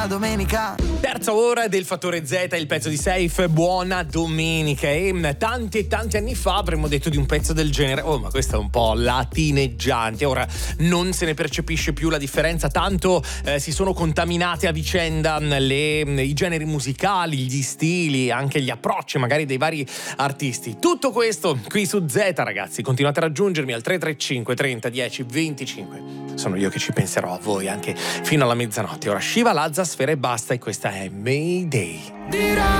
buona domenica. Terza ora del Fattore Z, il pezzo di Safe, buona domenica. E tanti e tanti anni fa avremmo detto di un pezzo del genere: oh, ma questo è un po' latineggiante. Ora non se ne percepisce più la differenza, tanto si sono contaminate a vicenda i generi musicali, gli stili, anche gli approcci magari dei vari artisti. Tutto questo qui su Z, ragazzi. Continuate a raggiungermi al 335 30 10 25. Sono io che ci penserò a voi anche fino alla mezzanotte. Ora Shiva, Lazza, Sfera e basta, e questa è Mayday.